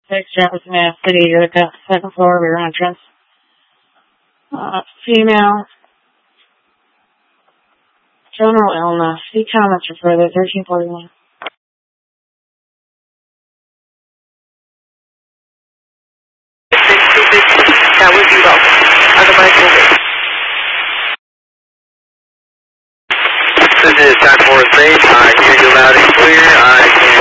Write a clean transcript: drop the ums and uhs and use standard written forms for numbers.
Text Travis Mass City, Utica, second floor, rear entrance. Female. General illness. See comments for further, 1341. That would be welcome. Otherwise, we'll wait. This is 1043. I hear you loud and clear. I can